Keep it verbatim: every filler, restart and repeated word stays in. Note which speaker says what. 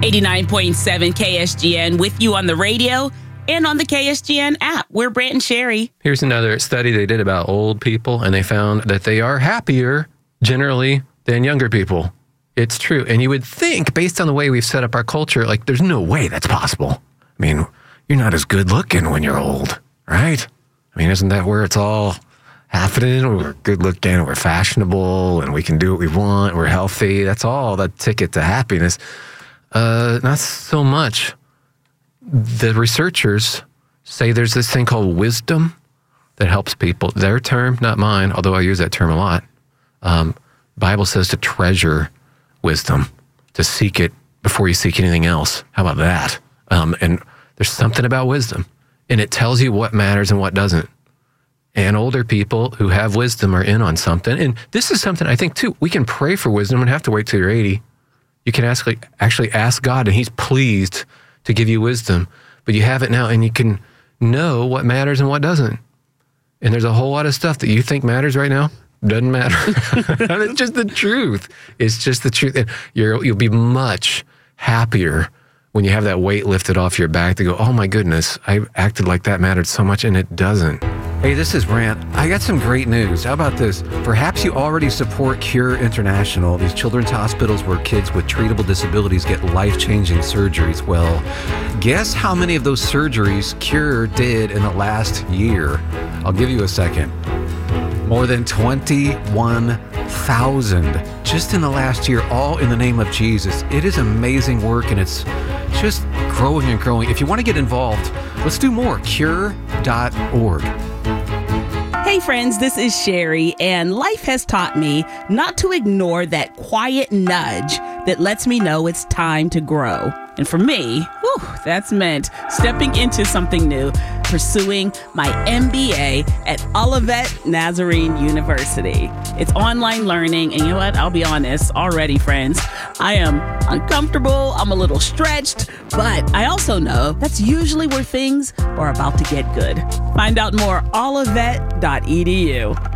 Speaker 1: eighty-nine point seven K S G N with you on the radio and on the K S G N app. We're Brant and Sherry.
Speaker 2: Here's another study they did about old people, and they found that they are happier generally than younger people. It's true. And you would think, based on the way we've set up our culture, like there's no way that's possible. I mean, you're not as good looking when you're old, right? I mean, isn't that where it's all happening? We're good looking, we're fashionable, and we can do what we want, we're healthy. That's all the ticket to happiness. Uh, not so much. The researchers say there's this thing called wisdom that helps people. Their term, not mine, although I use that term a lot. Um, Bible says to treasure wisdom, to seek it before you seek anything else. How about that? Um, and there's something about wisdom, and it tells you what matters and what doesn't. And older people who have wisdom are in on something. And this is something I think, too, we can pray for wisdom and have to wait till you're eighty. You can ask, like, actually ask God, and he's pleased to give you wisdom. But you have it now, and you can know what matters and what doesn't. And there's a whole lot of stuff that you think matters right now. Doesn't matter. It's just the truth. It's just the truth. And you're, you'll be much happier when you have that weight lifted off your back to go, oh my goodness, I acted like that mattered so much, and it doesn't. Hey, this is Brant. I got some great news. How about this? Perhaps you already support Cure International, these children's hospitals where kids with treatable disabilities get life-changing surgeries. Well, guess how many of those surgeries Cure did in the last year? I'll give you a second. More than twenty-one thousand just in the last year, all in the name of Jesus. It is amazing work, and it's just growing and growing. If you want to get involved, let's do more. cure dot org.
Speaker 1: Hey friends, this is Sherry, and life has taught me not to ignore that quiet nudge that lets me know it's time to grow. And for me, whew, that's meant stepping into something new, pursuing my M B A at Olivet Nazarene University. It's online learning, and you know what? I'll be honest, already, friends, I am uncomfortable, I'm a little stretched, but I also know that's usually where things are about to get good. Find out more, olivet dot e d u.